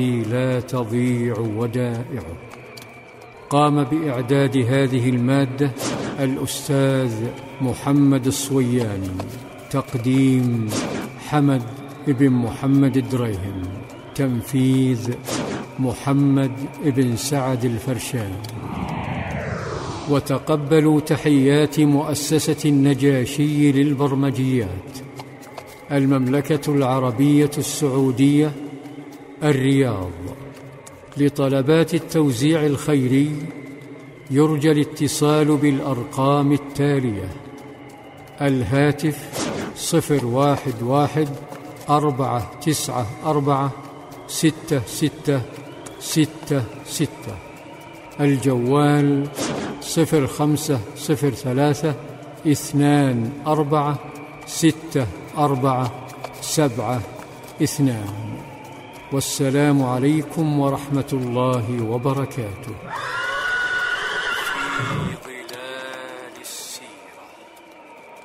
لا تضيع ودائعه. قام بإعداد هذه المادة الأستاذ محمد الصوياني، تقديم حمد بن محمد الدريهم، تنفيذ محمد بن سعد الفرشان. وتقبلوا تحيات مؤسسة النجاشي للبرمجيات، المملكة العربية السعودية، الرياض. لطلبات التوزيع الخيري يرجى الاتصال بالأرقام التالية: الهاتف 011-494-6666، الجوال 0503-246472. والسلام عليكم ورحمة الله وبركاته.